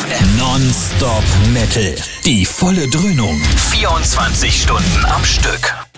FM. Non-Stop Metal. Die volle Dröhnung. 24 Stunden am Stück.